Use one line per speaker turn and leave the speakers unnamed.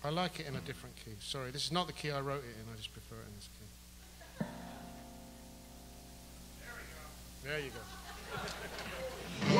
I like it in a different key. Sorry, this is not the key I wrote it in. I just prefer it in this key. There we go. There you go.